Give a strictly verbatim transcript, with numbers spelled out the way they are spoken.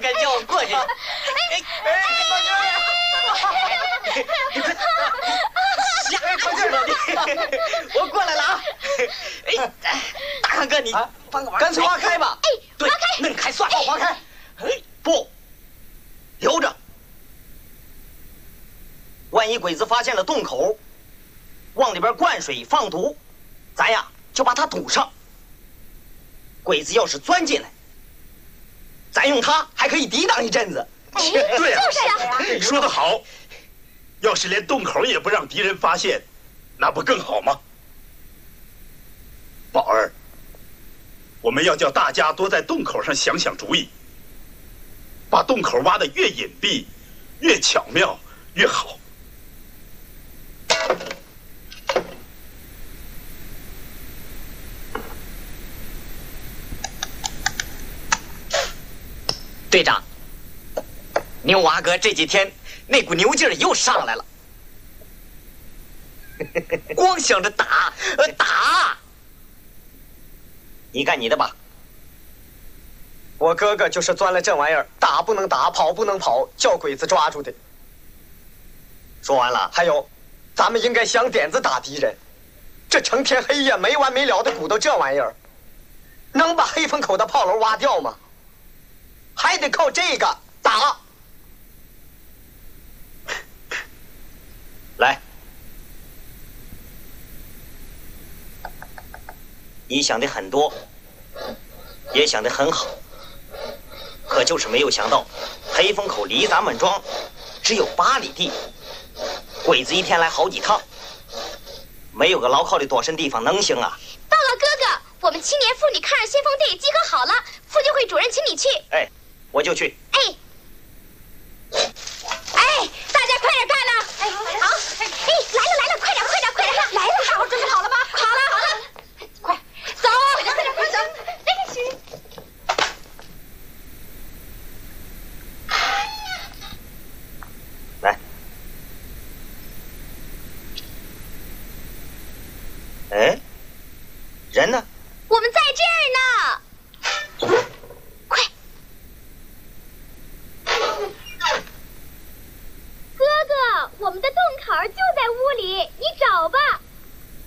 哥叫我过去。哎哎，大哥！ 你快吓出去了你！我过来了啊！哎，大康哥，你帮个忙， 干脆挖开吧。 哎，对，嫩开算了， 挖开。 哎，不，留着。万一鬼子发现了洞口，往里边灌水放毒，咱呀就把它堵上。鬼子要是钻进来，咱用它还可以抵挡一阵子。 哎， 对呀， 就是啊， 说得好。要是连洞口也不让敌人发现，那不更好吗？宝儿，我们要叫大家多在洞口上想想主意，把洞口挖得越隐蔽、越巧妙越好。 队长，牛娃哥这几天那股牛劲儿又上来了，光想着打，呃打。你干你的吧。 我哥哥就是钻了这玩意儿，打不能打，跑不能跑，叫鬼子抓住的。 说完了， 还有，咱们应该想点子打敌人。这成天黑夜没完没了的鼓捣这玩意儿，能把黑风口的炮楼挖掉吗？还得靠这个打。 来，你想的很多，也想得很好，可就是没有想到，黑风口离咱们庄只有八里地，鬼子一天来好几趟，没有个牢靠的躲身地方能行啊？ 到了哥哥，我们青年妇女抗日先锋队集合好了，妇女会主任请你去。 哎，我就去。 哎，哎，大家快点干了！哎，好，哎，来了来了，快点快点快点，来了！大伙准备好了吗？好了好了，快走，快点快点快点！哎，行。 来，哎，人呢？ 我们在这儿呢。快！哥哥，我们的洞口就在屋里，你找吧。